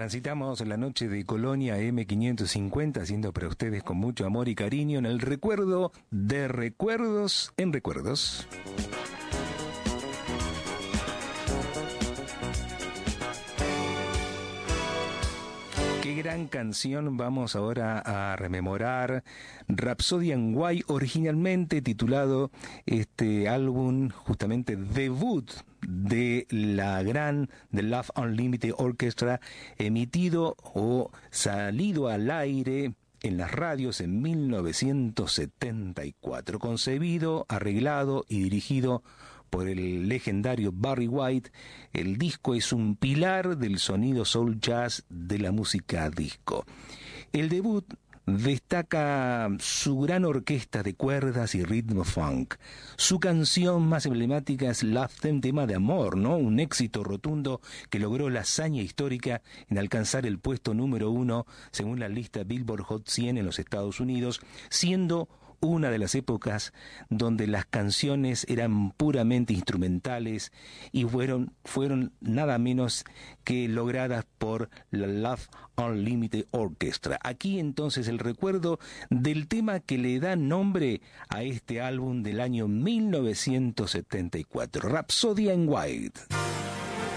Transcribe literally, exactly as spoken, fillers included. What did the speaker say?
Transitamos la noche de Colonia eme quinientos cincuenta, haciendo para ustedes con mucho amor y cariño en el recuerdo de recuerdos en recuerdos. Qué gran canción vamos ahora a rememorar. Rhapsody in White, originalmente titulado este álbum justamente debut de la gran The Love Unlimited Orchestra, emitido o salido al aire en las radios en mil novecientos setenta y cuatro, concebido, arreglado y dirigido por el legendario Barry White. El disco es un pilar del sonido soul jazz de la música disco. El debut destaca su gran orquesta de cuerdas y ritmo funk. Su canción más emblemática es Love Them, tema de amor, ¿no? Un éxito rotundo que logró la hazaña histórica en alcanzar el puesto número uno según la lista Billboard Hot cien en los Estados Unidos, siendo una de las épocas donde las canciones eran puramente instrumentales y fueron, fueron nada menos que logradas por la Love Unlimited Orchestra. Aquí entonces el recuerdo del tema que le da nombre a este álbum del año mil novecientos setenta y cuatro, Rhapsody in White.